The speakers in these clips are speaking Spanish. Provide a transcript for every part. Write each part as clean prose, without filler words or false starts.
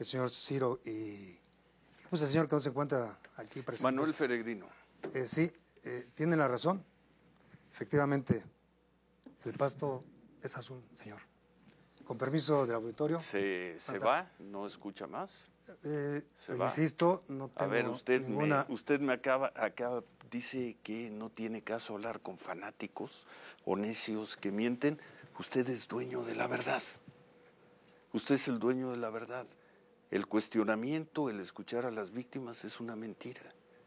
el señor Ciro y pues el señor que no se encuentra aquí presente. Manuel Peregrino. Sí, tienen la razón. Efectivamente, el pasto es azul, señor. Con permiso del auditorio. ¿Se va? ¿No escucha más? Se va. Insisto, no tengo A ver, usted ninguna... usted me acaba, dice que no tiene caso hablar con fanáticos o necios que mienten. Usted es dueño de la verdad. Usted es el dueño de la verdad. El cuestionamiento, el escuchar a las víctimas es una mentira.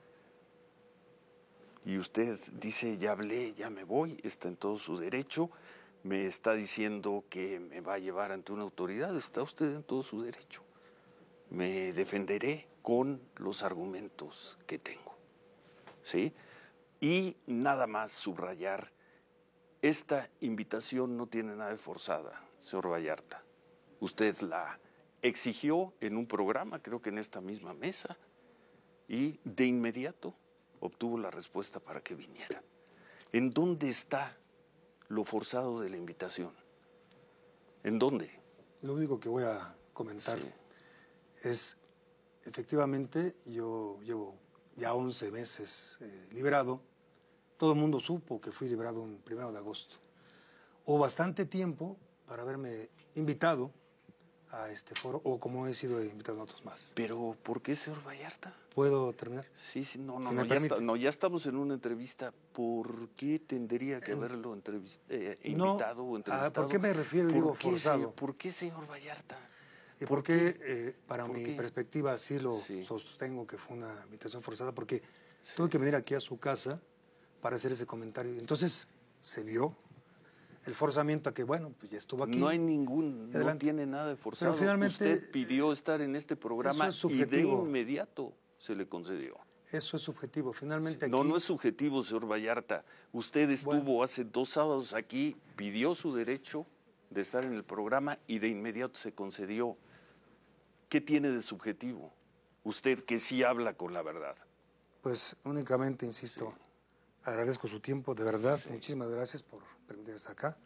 Y usted dice, ya hablé, ya me voy, está en todo su derecho, me está diciendo que me va a llevar ante una autoridad, está usted en todo su derecho. Me defenderé con los argumentos que tengo, ¿sí? Y nada más subrayar, esta invitación no tiene nada de forzada, señor Vallarta. Usted la exigió en un programa, creo que en esta misma mesa, y de inmediato obtuvo la respuesta para que viniera. ¿En dónde está lo forzado de la invitación? ¿En dónde? Lo único que voy a comentar sí. es, efectivamente, yo llevo ya 11 meses liberado. Todo el mundo supo que fui liberado el 1 de agosto. Hubo bastante tiempo para haberme invitado a este foro, o como he sido invitado en otros más. ¿Pero por qué, señor Vallarta? ¿Puedo terminar? Sí, no, ya estamos en una entrevista. ¿Por qué tendría que haberlo invitado o entrevistado? ¿Por qué me refiero y digo forzado? ¿Por qué, señor Vallarta? ¿Por qué? Para mi perspectiva sí lo sostengo que fue una invitación forzada, porque tuve que venir aquí a su casa para hacer ese comentario. Entonces se vio el forzamiento a que, bueno, pues ya estuvo aquí. No hay no tiene nada de forzado. Pero finalmente, usted pidió estar en este programa y de inmediato se le concedió. Eso es subjetivo. Finalmente aquí... No es subjetivo, señor Vallarta. Usted estuvo hace 2 sábados aquí, pidió su derecho de estar en el programa y de inmediato se concedió. ¿Qué tiene de subjetivo? Usted que sí habla con la verdad. Pues únicamente, insisto, agradezco su tiempo, de verdad. Muchísimas gracias por permitirme estar acá.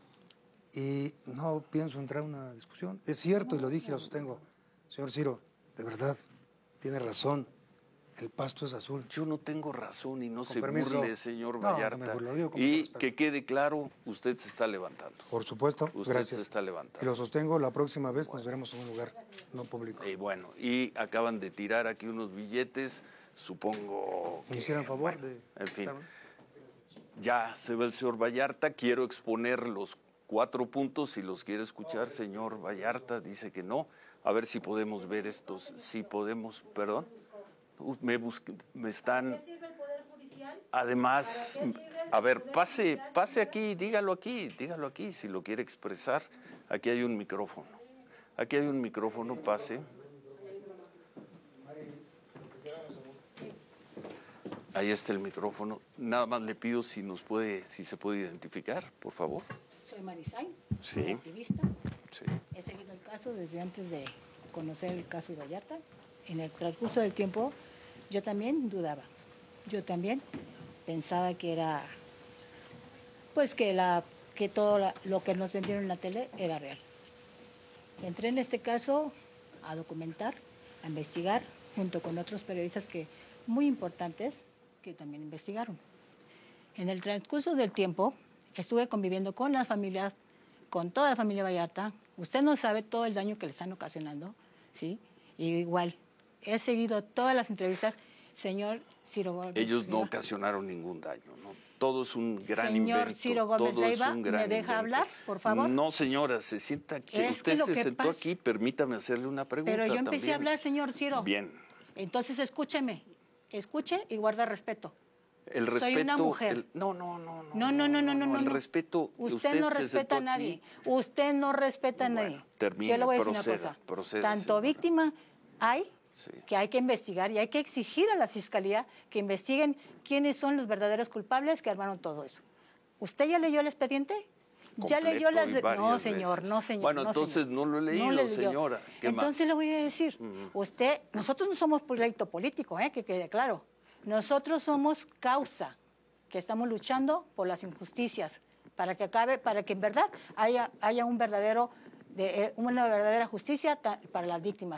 Y no pienso entrar en una discusión. Es cierto, y lo dije y lo sostengo. Señor Ciro, de verdad, tiene razón. El pasto es azul. Yo no tengo razón y no se burle, señor Vallarta. No me burlo, y que quede claro, usted se está levantando. Por supuesto, usted gracias. Se está levantando. Y lo sostengo, la próxima vez nos veremos en un lugar no público. Y acaban de tirar aquí unos billetes, supongo que... ¿Me hicieran favor de...? En fin, ya se ve el señor Vallarta, quiero exponer los 4 puntos, si los quiere escuchar, señor Vallarta, dice que no. A ver si podemos ver estos, si podemos, perdón. Me están... ¿Qué sirve el Poder Judicial? Además, a ver, pase aquí, dígalo aquí, si lo quiere expresar. Aquí hay un micrófono. Pase. Ahí está el micrófono. Nada más le pido si se puede identificar, por favor. Soy Marisain, soy activista. Sí. He seguido el caso desde antes de conocer el caso de Vallarta. En el transcurso del tiempo, yo también dudaba. Yo también pensaba que era, pues que todo lo que nos vendieron en la tele era real. Entré en este caso a documentar, a investigar, junto con otros periodistas muy importantes que también investigaron. En el transcurso del tiempo, estuve conviviendo con las familias, con toda la familia Vallarta. Usted no sabe todo el daño que le están ocasionando, ¿sí? Y igual, he seguido todas las entrevistas. Señor Ciro Gómez Ellos no ocasionaron ningún daño, ¿no? Todo es un gran invento. Señor Ciro Gómez Leiva, ¿me deja hablar, por favor? No, señora, se sienta aquí. Usted se sentó aquí, permítame hacerle una pregunta. Pero yo empecé a hablar, señor Ciro. Bien. Entonces escúcheme, escuche y guarda respeto. El respeto. Soy una mujer. No. No. El respeto. Usted no respeta a nadie. Usted no respeta a nadie. Termine, yo le voy a decir una cosa. Proceda, tanto víctima hay que hay que investigar y hay que exigir a la Fiscalía que investiguen quiénes son los verdaderos culpables que armaron todo eso. ¿Usted ya leyó el expediente? ¿Ya leyó las...? No, señor. Bueno, entonces no lo he leído, señora. ¿Qué entonces más? le voy a decir, nosotros no somos pleito político, que quede claro. Nosotros somos causa, que estamos luchando por las injusticias, para que acabe, para que en verdad haya una verdadera justicia para las víctimas.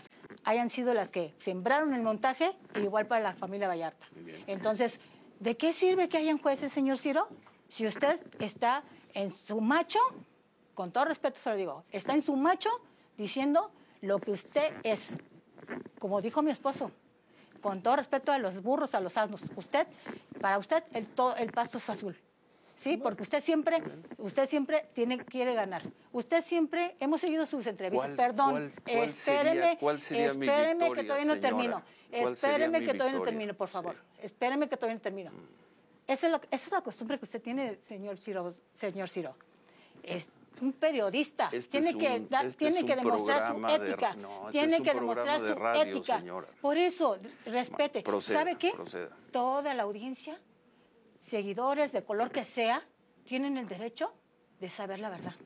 hayan sido las que sembraron el montaje, e igual para la familia Vallarta. Entonces, ¿de qué sirve que hayan jueces, señor Ciro? Si usted está en su macho, con todo respeto se lo digo, está en su macho diciendo lo que usted es. Como dijo mi esposo, con todo respeto a los burros, a los asnos, para usted el pasto es azul. Sí, porque usted siempre quiere ganar. Usted siempre, hemos seguido sus entrevistas. Perdón, espéreme que todavía no termino. Espéreme que todavía no termino, por favor. Espéreme que todavía no termino. Esa es la costumbre que usted tiene, señor Ciro. Es un periodista. Tiene que demostrar su ética. Tiene que demostrar su ética. Por eso, respete. ¿Sabe qué? Toda la audiencia, seguidores de color que sea, tienen el derecho de saber la verdad.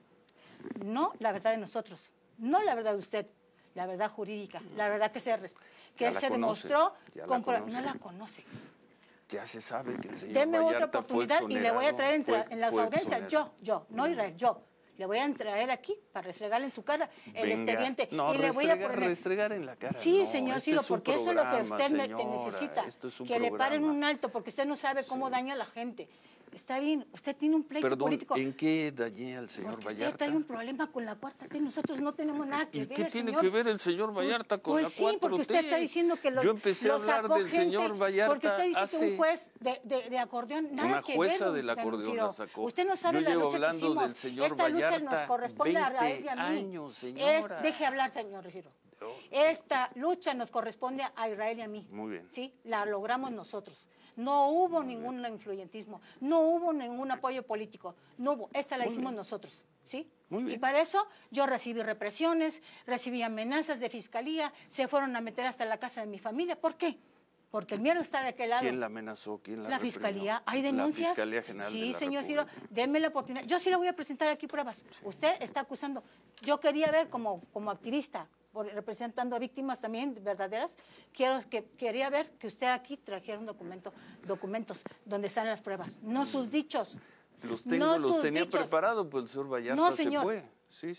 No la verdad de nosotros, no la verdad de usted, la verdad jurídica, la verdad que se demostró. No la conoce. Ya se sabe que el señor Deme Vallarta otra oportunidad y le voy a traer en las audiencias. No Israel, yo. Le voy a traer aquí para restregarle en su cara el expediente. No, y le voy a restregar en la cara. Sí, señor Ciro, porque eso es lo que usted necesita. Que le paren un alto, porque usted no sabe cómo daña a la gente. Está bien, usted tiene un pleito político. ¿En qué dañé al señor Vallarta? Usted trae un problema con la 4T, nosotros no tenemos nada que ver, ¿Y qué tiene que ver el señor Vallarta con la 4T? Pues sí, porque usted está diciendo que Yo empecé a hablar del señor Vallarta porque usted dice que un juez de acordeón, nada que ver. Una jueza del acordeón la sacó. Usted no sabe la lucha que hicimos. Del señor Esta Vallarta, lucha nos corresponde a él y a mí. Años, señora. Deje hablar, señor Ciro. Esta lucha nos corresponde a Israel y a mí. Muy bien. Sí, la logramos nosotros. No hubo ningún influyentismo, no hubo ningún apoyo político, no hubo. Esta la hicimos nosotros, ¿sí? Muy bien. Y para eso yo recibí represiones, recibí amenazas de fiscalía, se fueron a meter hasta la casa de mi familia. ¿Por qué? Porque el miedo está de aquel lado. ¿Quién la amenazó? ¿Quién la reprimió? Fiscalía. ¿Hay denuncias? La Fiscalía General de la señor República. Ciro, déme la oportunidad. Yo sí le voy a presentar aquí pruebas. Sí. Usted está acusando. Yo quería ver como activista, representando a víctimas también verdaderas, quería ver que usted aquí trajera un documentos donde están las pruebas, no sus dichos. Los tenía preparados, pues el señor Vallarta se fue. Sí,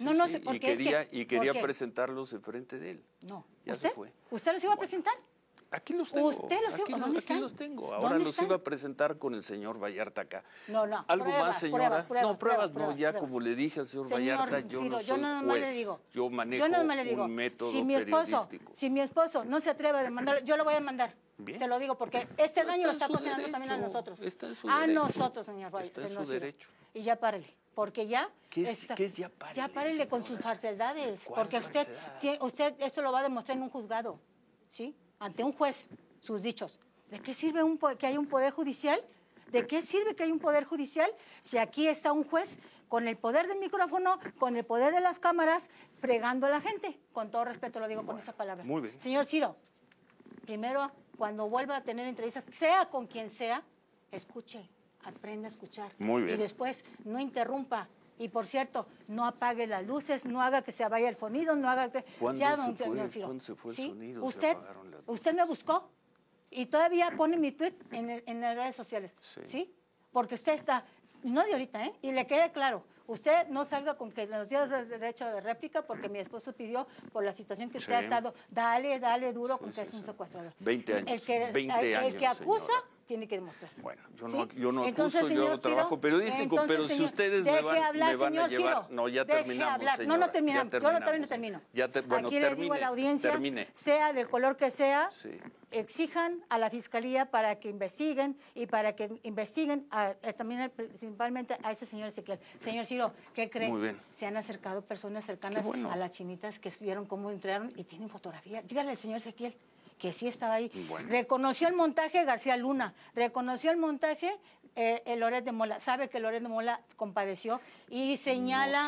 y quería presentarlos enfrente de él. No. Ya se fue. ¿Usted los iba a presentar? Aquí los tengo. ¿Usted los iba? ¿Dónde están? Aquí los tengo. Ahora los iba a presentar con el señor Vallarta acá. No. ¿Algo más, señora? Pruebas, como le dije al señor Vallarta, yo no soy juez. Yo manejo un método periodístico. Si mi esposo no se atreve a demandar, yo lo voy a demandar. Bien. Se lo digo porque este daño lo está ocasionando también a nosotros. Está en su a derecho. Nosotros, señor Vallarta. Está en su derecho. Y ya párele. Porque ya... ¿Qué es ya párele? Ya párele con sus falsedades. Porque usted esto lo va a demostrar en un juzgado. ¿Sí? Ante un juez. Sus dichos. ¿De qué sirve que haya un poder judicial? ¿De qué sirve que haya un poder judicial si aquí está un juez con el poder del micrófono, con el poder de las cámaras, fregando a la gente? Con todo respeto lo digo con esas palabras. Muy bien. Señor Ciro, primero, cuando vuelva a tener entrevistas, sea con quien sea, escuche, aprenda a escuchar. Muy bien. Y después, no interrumpa. Y por cierto, no apague las luces, no haga que se vaya el sonido, no haga que... ¿Cuándo se fue el sonido? Usted me buscó. Y todavía pone mi tweet en las redes sociales, ¿sí? Porque usted está, no de ahorita, ¿eh? Y le quede claro, usted no salga con que nos dio derecho de réplica porque mi esposo pidió por la situación que usted ha estado, dale duro porque es un secuestrador. 20 años, el que acusa, señora. Tiene que demostrar. Bueno, yo no acuso, yo hago trabajo periodístico, pero si ustedes me van a llevar... No, ya terminamos, señora. No terminamos, yo todavía no termino. Aquí le digo a la audiencia, sea del color que sea, exijan a la Fiscalía para que investiguen y para que investiguen también principalmente a ese señor Ezequiel. Señor Ciro, ¿qué cree? Muy bien. Se han acercado personas cercanas a las chinitas que vieron cómo entraron y tienen fotografía. Dígale al señor Ezequiel que sí estaba ahí. Bueno. Reconoció el montaje García Luna, reconoció el montaje Loret de Mola, sabe que Loret de Mola compadeció y señala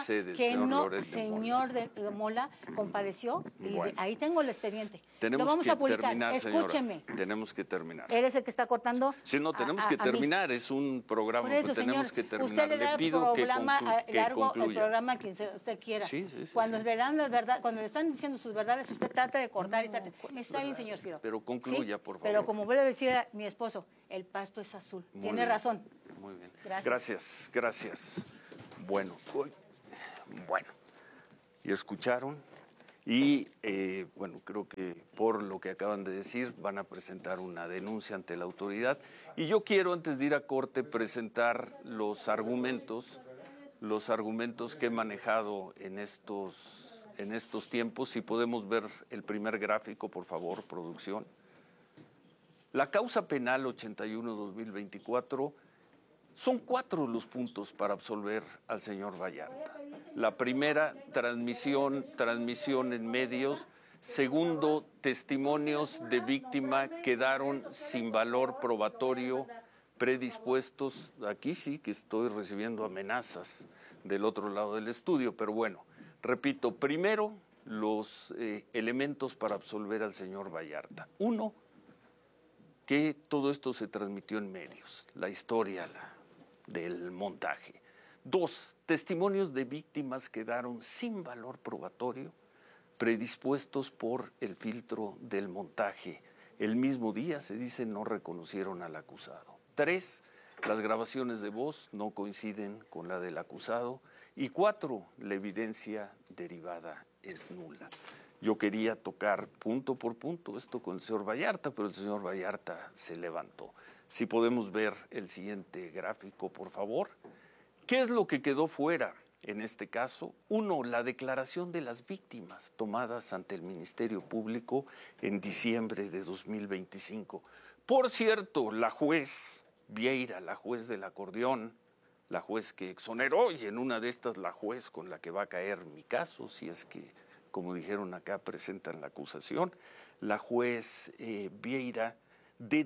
señor de Mola compadeció y ahí tengo el expediente. Lo vamos a publicar. Escúcheme. Señora, tenemos que terminar. ¿Eres el que está cortando? Sí, no, tenemos que terminar. Es un programa que tenemos que terminar. Usted le da el programa concluya. El programa a quien usted quiera. Sí, cuando le dan la verdad, cuando le están diciendo sus verdades, usted trata de cortar y trata. Está bien, señor Ciro. Pero concluya, por favor. Pero como vuelve a decir a mi esposo, el pasto es azul. Tiene razón. Muy bien. Gracias. Bueno. Y escucharon Y bueno, creo que por lo que acaban de decir van a presentar una denuncia ante la autoridad. Y yo quiero, antes de ir a corte, presentar los argumentos que he manejado en estos tiempos. Si podemos ver el primer gráfico, por favor, producción. La causa penal 81-2024, son 4 los puntos para absolver al señor Vallarta. La primera, transmisión en medios. Segundo, testimonios de víctima quedaron sin valor probatorio, predispuestos. Aquí sí que estoy recibiendo amenazas del otro lado del estudio, pero bueno, repito, primero los elementos para absolver al señor Vallarta. Uno, que todo esto se transmitió en medios, la historia del montaje. 2, testimonios de víctimas quedaron sin valor probatorio, predispuestos por el filtro del montaje. El mismo día, se dice, no reconocieron al acusado. 3, las grabaciones de voz no coinciden con la del acusado. Y 4, la evidencia derivada es nula. Yo quería tocar punto por punto esto con el señor Vallarta, pero el señor Vallarta se levantó. Si podemos ver el siguiente gráfico, por favor. ¿Qué es lo que quedó fuera en este caso? 1, la declaración de las víctimas tomadas ante el Ministerio Público en diciembre de 2025. Por cierto, la juez Vieira, la juez del acordeón, la juez que exoneró, y en una de estas la juez con la que va a caer mi caso, si es que, como dijeron acá, presentan la acusación, la juez Vieira, de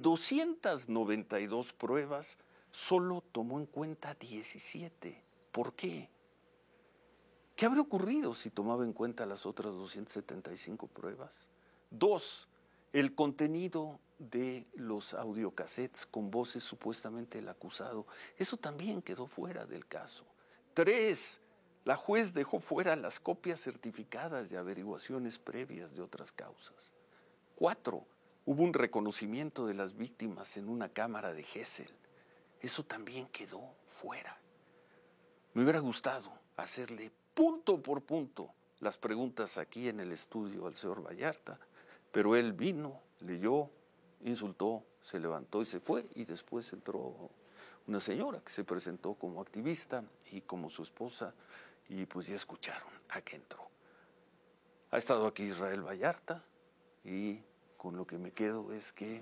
292 pruebas, solo tomó en cuenta 17. ¿Por qué? ¿Qué habría ocurrido si tomaba en cuenta las otras 275 pruebas? 2, el contenido de los audiocassettes con voces supuestamente del acusado. Eso también quedó fuera del caso. 3, la juez dejó fuera las copias certificadas de averiguaciones previas de otras causas. 4, hubo un reconocimiento de las víctimas en una cámara de Gesell. Eso también quedó fuera. Me hubiera gustado hacerle punto por punto las preguntas aquí en el estudio al señor Vallarta, pero él vino, leyó, insultó, se levantó y se fue, y después entró una señora que se presentó como activista y como su esposa, y pues ya escucharon a qué entró. Ha estado aquí Israel Vallarta, y con lo que me quedo es que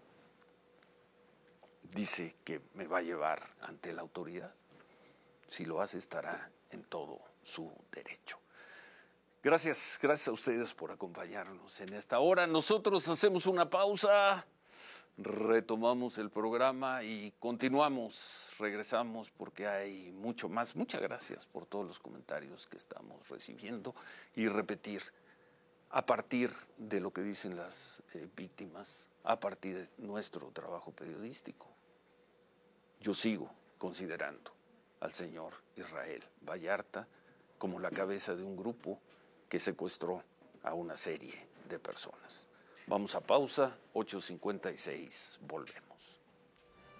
dice que me va a llevar ante la autoridad. Si lo hace, estará en todo su derecho. Gracias a ustedes por acompañarnos en esta hora. Nosotros hacemos una pausa, retomamos el programa y continuamos, regresamos porque hay mucho más. Muchas gracias por todos los comentarios que estamos recibiendo, y repetir, a partir de lo que dicen las víctimas, a partir de nuestro trabajo periodístico, yo sigo considerando al señor Israel Vallarta como la cabeza de un grupo que secuestró a una serie de personas. Vamos a pausa, 8:56, volvemos.